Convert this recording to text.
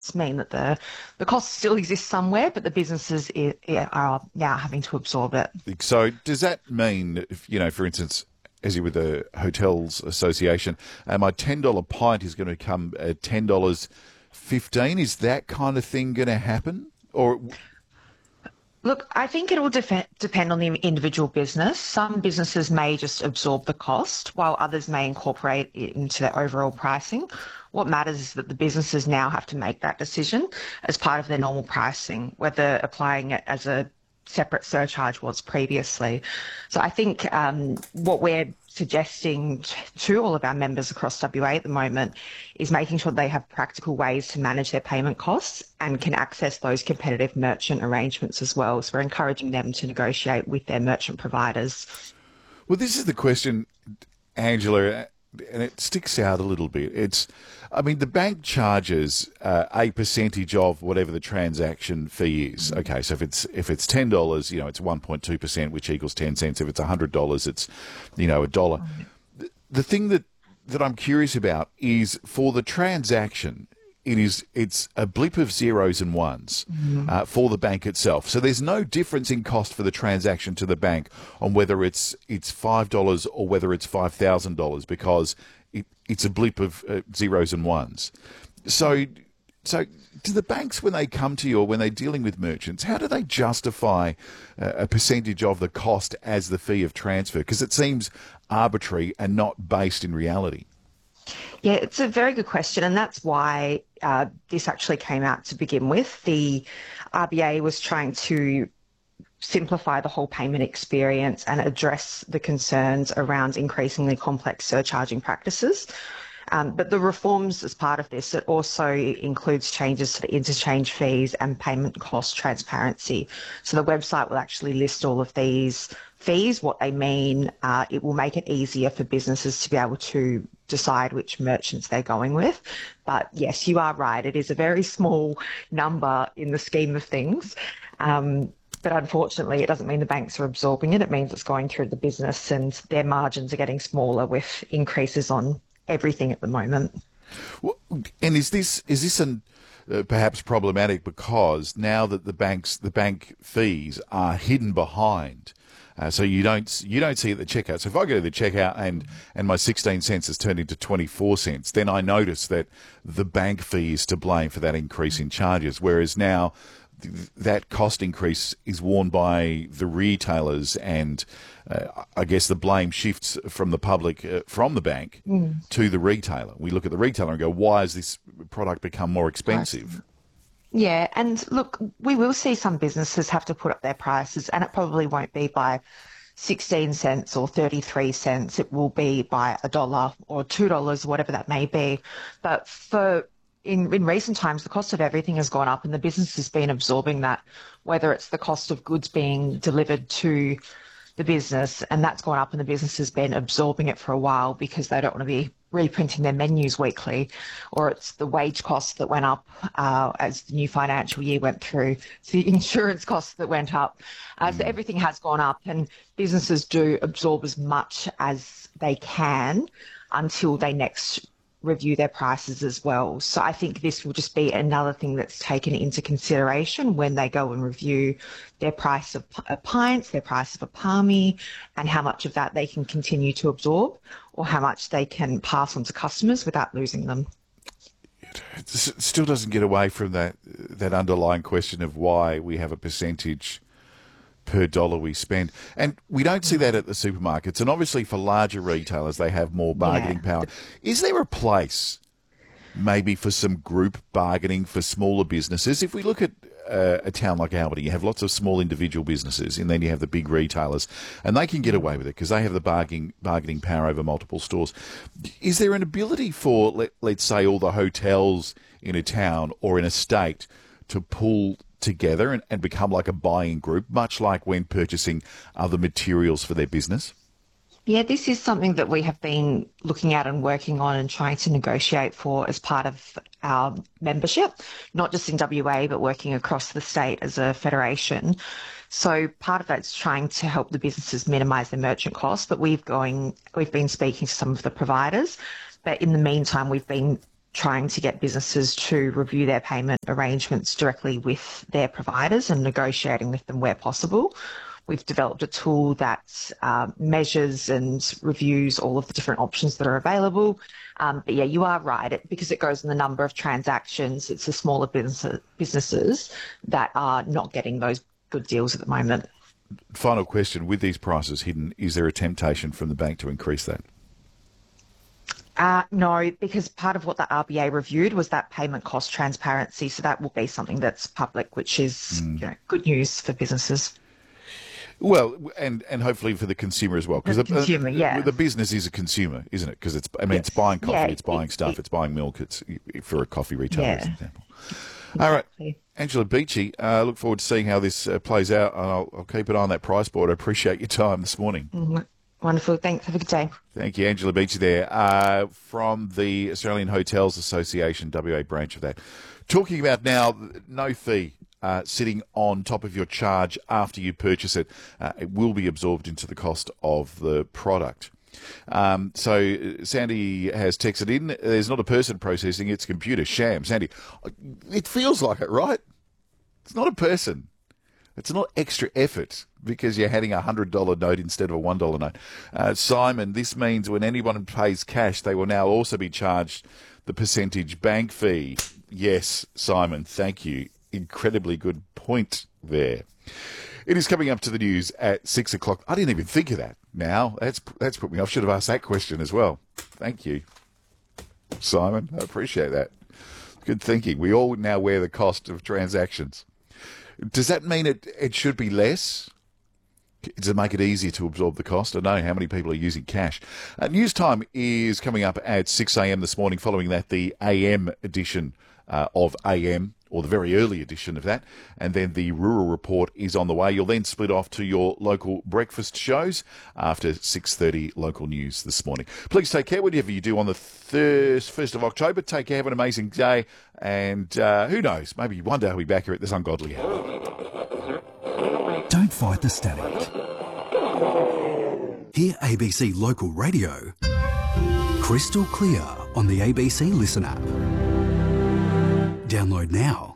mean that the costs still exist somewhere, but the businesses are now having to absorb it. So does that mean, if, for instance, as you with the Hotels Association, my $10 pint is going to become $10.15? Is that kind of thing going to happen? Or Look, I think it will depend on the individual business. Some businesses may just absorb the cost, while others may incorporate it into their overall pricing. What matters is that the businesses now have to make that decision as part of their normal pricing, whether applying it as a separate surcharge was previously. So I think what we're suggesting to all of our members across WA at the moment is making sure they have practical ways to manage their payment costs and can access those competitive merchant arrangements as well. So we're encouraging them to negotiate with their merchant providers. Well, this is the question, Angela, and it sticks out a little bit. The bank charges a percentage of whatever the transaction fee is. Okay, so if it's $10, it's 1.2%, which equals 10 cents. If it's $100, it's a dollar. The thing that I'm curious about is for the transaction, it's a blip of zeros and ones for the bank itself. So there's no difference in cost for the transaction to the bank on whether it's $5 or whether it's $5,000 because it's a blip of zeros and ones. So do the banks, when they come to you or when they're dealing with merchants, how do they justify a percentage of the cost as the fee of transfer? Because it seems arbitrary and not based in reality. Yeah, it's a very good question, and that's why this actually came out to begin with. The RBA was trying to simplify the whole payment experience and address the concerns around increasingly complex surcharging practices. But the reforms as part of this, it also includes changes to the interchange fees and payment cost transparency. So the website will actually list all of these fees, what they mean. It will make it easier for businesses to be able to decide which merchants they're going with. But yes, you are right. It is a very small number in the scheme of things. But unfortunately, it doesn't mean the banks are absorbing it. It means it's going through the business and their margins are getting smaller with increases on everything at the moment. Well, and is this perhaps problematic because now that the bank fees are hidden behind, so you don't see it at the checkout. So if I go to the checkout and my 16 cents has turned into 24 cents, then I notice that the bank fee is to blame for that increase in charges. Whereas now that cost increase is worn by the retailers, and I guess the blame shifts from the public, from the bank to the retailer. We look at the retailer and go, why has this product become more expensive? Yeah, and look, we will see some businesses have to put up their prices, and it probably won't be by 16 cents or 33 cents. It will be by $1 or $2, whatever that may be. But in recent times, the cost of everything has gone up and the business has been absorbing that, whether it's the cost of goods being delivered to the business, and that's gone up and the business has been absorbing it for a while because they don't want to be reprinting their menus weekly, or it's the wage costs that went up as the new financial year went through, it's the insurance costs that went up. So everything has gone up, and businesses do absorb as much as they can until they next review their prices as well. So I think this will just be another thing that's taken into consideration when they go and review their price of pints, their price of a palmy, and how much of that they can continue to absorb or how much they can pass on to customers without losing them. It still doesn't get away from that underlying question of why we have a percentage per dollar we spend. And we don't see that at the supermarkets. And obviously for larger retailers, they have more bargaining power. Is there a place maybe for some group bargaining for smaller businesses? If we look at a town like Albany, you have lots of small individual businesses, and then you have the big retailers, and they can get away with it because they have the bargaining power over multiple stores. Is there an ability for, let's say, all the hotels in a town or in a state to pull together and become like a buying group, much like when purchasing other materials for their business? Yeah, this is something that we have been looking at and working on and trying to negotiate for as part of our membership, not just in WA, but working across the state as a federation. So part of that's trying to help the businesses minimise their merchant costs, but we've been speaking to some of the providers. But in the meantime, we've been trying to get businesses to review their payment arrangements directly with their providers and negotiating with them where possible. We've developed a tool that measures and reviews all of the different options that are available. But yeah, you are right. Because it goes in the number of transactions, it's the smaller businesses that are not getting those good deals at the moment. Final question, with these prices hidden, is there a temptation from the bank to increase that? No, because part of what the RBA reviewed was that payment cost transparency. So that will be something that's public, which is good news for businesses. Well, and hopefully for the consumer as well, because the business is a consumer, isn't it? Because it's buying coffee, it's buying stuff, it's buying milk. It's for a coffee retailer, for example. Exactly. All right, Angela Beechey. Look forward to seeing how this plays out. I'll keep an eye on that price board. I appreciate your time this morning. Mm-hmm. Wonderful. Thanks. Have a good day. Thank you, Angela Beechey there from the Australian Hotels Association, WA branch of that. Talking about now no fee. Sitting on top of your charge after you purchase it. It will be absorbed into the cost of the product. So Sandy has texted in, there's not a person processing, it's a computer. Sham. Sandy, it feels like it, right? It's not a person. It's not extra effort because you're handing a $100 note instead of a $1 note. Simon, this means when anyone pays cash, they will now also be charged the percentage bank fee. Yes, Simon, thank you. Incredibly good point there. It is coming up to the news at 6 o'clock. I didn't even think of that now. That's put me off. Should have asked that question as well. Thank you, Simon. I appreciate that. Good thinking. We all now wear the cost of transactions. Does that mean it should be less? Does it make it easier to absorb the cost? I don't know how many people are using cash. News time is coming up at 6 a.m. this morning. Following that, the AM edition of AM, or the very early edition of that, and then the Rural Report is on the way. You'll then split off to your local breakfast shows after 6:30 local news this morning. Please take care, whatever you do on the 1st of October. Take care, have an amazing day, and who knows, maybe one day I'll be back here at this ungodly hour. Don't fight the static. Hear ABC Local Radio crystal clear on the ABC Listen app. Download now.